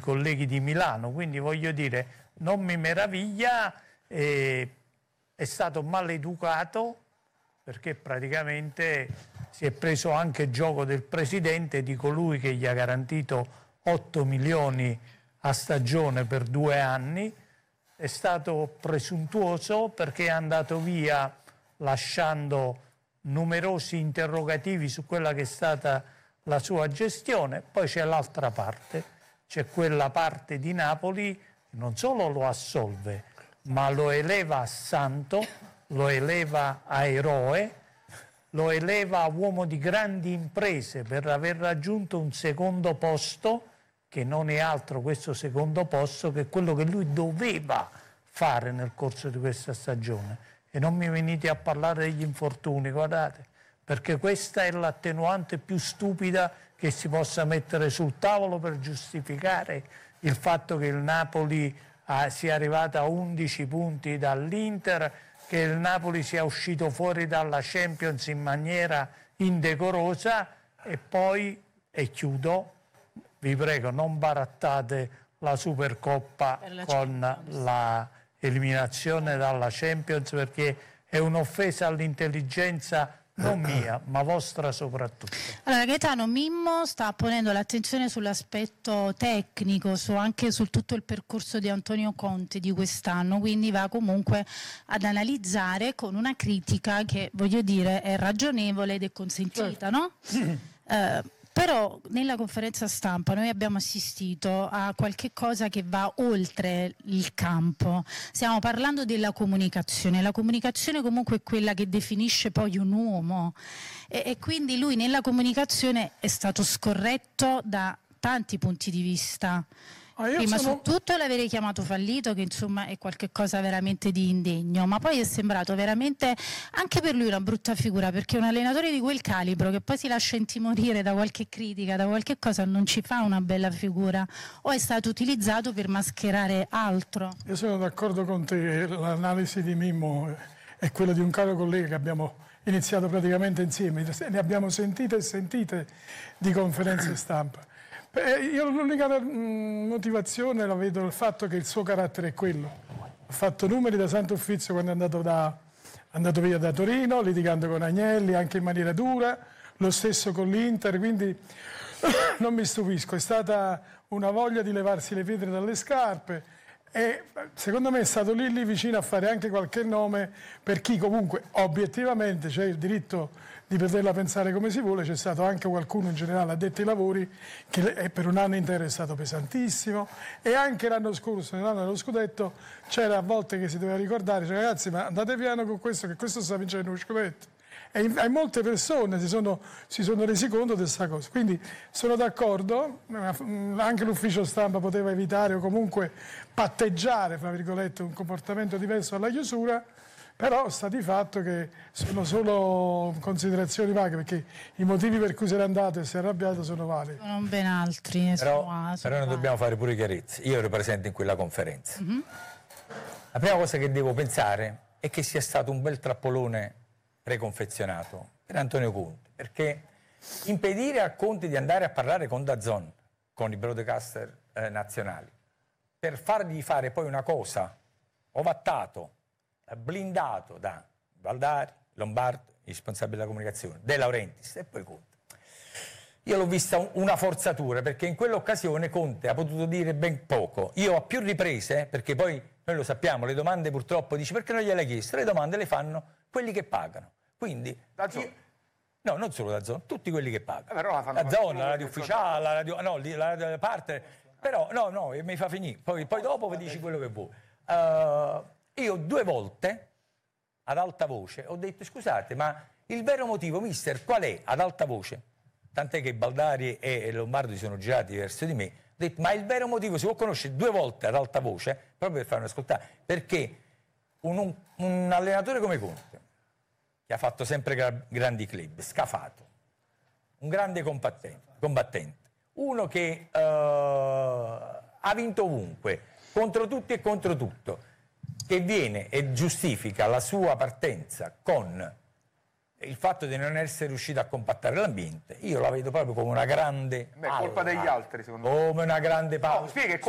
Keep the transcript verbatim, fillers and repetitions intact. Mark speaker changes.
Speaker 1: colleghi di Milano, quindi voglio dire, non mi meraviglia, eh, è stato maleducato perché praticamente si è preso anche gioco del presidente, di colui che gli ha garantito otto milioni a stagione per due anni, è stato presuntuoso perché è andato via lasciando numerosi interrogativi su quella che è stata la sua gestione. Poi c'è l'altra parte, c'è quella parte di Napoli che non solo lo assolve, ma lo eleva a santo, lo eleva a eroe, lo eleva a uomo di grandi imprese per aver raggiunto un secondo posto che non è altro questo secondo posto che quello che lui doveva fare nel corso di questa stagione. E non mi venite a parlare degli infortuni, guardate, perché questa è l'attenuante più stupida che si possa mettere sul tavolo per giustificare il fatto che il Napoli ah, sia arrivato a undici punti dall'Inter, che il Napoli sia uscito fuori dalla Champions in maniera indecorosa e poi, e chiudo, vi prego non barattate la Supercoppa la con Champions. La eliminazione dalla Champions, perché è un'offesa all'intelligenza non mia, ma vostra soprattutto.
Speaker 2: Allora Gaetano, Mimmo sta ponendo l'attenzione sull'aspetto tecnico, su, anche su tutto il percorso di Antonio Conte di quest'anno, quindi va comunque ad analizzare con una critica che, voglio dire, è ragionevole ed è consentita, no? eh, Però nella conferenza stampa noi abbiamo assistito a qualche cosa che va oltre il campo. Stiamo parlando della comunicazione. La comunicazione comunque è quella che definisce poi un uomo e, e quindi lui nella comunicazione è stato scorretto da tanti punti di vista. Ah, Prima sono... su tutto l'avere chiamato fallito, che insomma è qualcosa veramente di indegno, ma poi è sembrato veramente anche per lui una brutta figura, perché un allenatore di quel calibro che poi si lascia intimorire da qualche critica, da qualche cosa, non ci fa una bella figura, o è stato utilizzato per mascherare altro.
Speaker 3: Io sono d'accordo con te, l'analisi di Mimmo è quella di un caro collega che abbiamo iniziato praticamente insieme, ne abbiamo sentite e sentite di conferenze stampa. Beh, io l'unica motivazione la vedo nel fatto che il suo carattere è quello. Ha fatto numeri da Santo Uffizio quando è andato, da, è andato via da Torino, litigando con Agnelli, anche in maniera dura, lo stesso con l'Inter, quindi non mi stupisco. È stata una voglia di levarsi le pietre dalle scarpe e secondo me è stato lì, lì vicino a fare anche qualche nome per chi comunque obiettivamente c'è il diritto di poterla pensare come si vuole. C'è stato anche qualcuno in generale addetti ai lavori che per un anno intero è stato pesantissimo, e anche l'anno scorso, nell'anno dello scudetto, c'era a volte che si doveva ricordare, cioè, ragazzi, ma andate piano con questo, che questo sta vincendo uno scudetto. E, in, e molte persone si sono, si sono resi conto di questa cosa. Quindi sono d'accordo, anche l'ufficio stampa poteva evitare o comunque patteggiare, fra virgolette, un comportamento diverso alla chiusura. Però sta di fatto che sono solo considerazioni vaghe, perché i motivi per cui se n'è andato e si è arrabbiato sono vari.
Speaker 2: Sono ben altri.
Speaker 4: Però,
Speaker 2: sono, sono
Speaker 4: però noi dobbiamo fare pure chiarezza. Io ero presente in quella conferenza. Mm-hmm. La prima cosa che devo pensare è che sia stato un bel trappolone preconfezionato per Antonio Conte, perché impedire a Conte di andare a parlare con DAZN, con i broadcaster eh, nazionali, per fargli fare poi una cosa ovattato, blindato da Valdari, Lombardo, i responsabili della comunicazione, De Laurentiis e poi Conte. Io l'ho vista una forzatura, perché in quell'occasione Conte ha potuto dire ben poco. Io a più riprese, perché poi noi lo sappiamo, le domande purtroppo dici perché non gliele hai chiesto, le domande le fanno quelli che pagano. Quindi io, no, non solo da zona, tutti quelli che pagano. Eh, la, la zona, la radio ufficiale, la radio, no, la radio parte, però no, no, mi fa finire. Poi, poi dopo vi dici quello che vuoi. Uh, Io due volte, ad alta voce, ho detto, scusate, ma il vero motivo, mister, qual è? Ad alta voce. Tant'è che Baldari e Lombardo si sono girati verso di me. Ho detto, ma il vero motivo si può conoscere due volte ad alta voce, proprio per farmi ascoltare. Perché un, un, un allenatore come Conte, che ha fatto sempre gra grandi club, scafato, un grande combattente, combattente uno che uh, ha vinto ovunque, contro tutti e contro tutto, che viene e giustifica la sua partenza con il fatto di non essere riuscito a compattare l'ambiente, io la vedo proprio come una grande
Speaker 5: Beh, è colpa
Speaker 4: palla.
Speaker 5: degli altri, secondo me.
Speaker 4: Come una grande palla.
Speaker 5: No, spiega, è colpa